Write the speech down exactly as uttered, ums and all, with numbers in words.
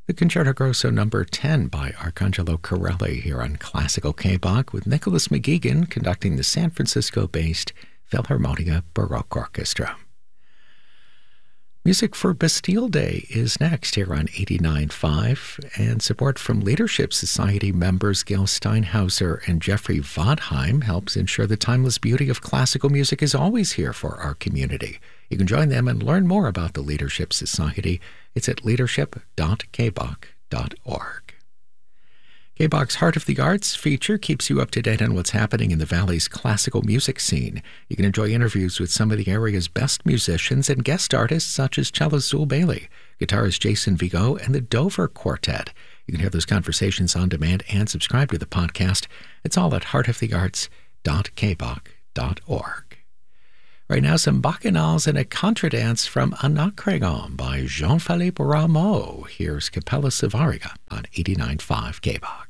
The Concerto Grosso number ten by Arcangelo Corelli here on Classical K-Bach with Nicholas McGeegan conducting the San Francisco-based Philharmonia Baroque Orchestra. Music for Bastille Day is next here on eighty-nine point five, and support from Leadership Society members Gil Steinhauser and Jeffrey Vodheim helps ensure the timeless beauty of classical music is always here for our community. You can join them and learn more about the Leadership Society. It's at leadership dot k bach dot org. K-Bach's Heart of the Arts feature keeps you up to date on what's happening in the Valley's classical music scene. You can enjoy interviews with some of the area's best musicians and guest artists such as cellist Zool Bailey, guitarist Jason Vigo, and the Dover Quartet. You can hear those conversations on demand and subscribe to the podcast. It's all at heart of the arts dot k bach dot org. Right now, some bacchanals and a contradance from Anacreon by Jean-Philippe Rameau. Here's Capella Savaria on eighty-nine point five K-Bach.